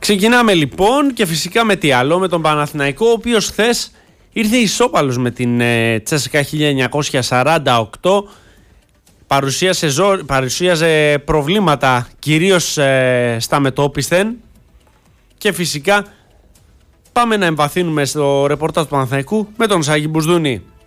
Ξεκινάμε λοιπόν και φυσικά με τι άλλο, με τον Παναθηναϊκό, ο οποίος χθες ήρθε ισόπαλος με την Τσέσσεκα 1948. Παρουσίαζε προβλήματα κυρίως στα μετώπισθεν και φυσικά πάμε να εμβαθύνουμε στο ρεπορτάζ του Παναθηναϊκού με τον Σάκη Μπουσδούνη.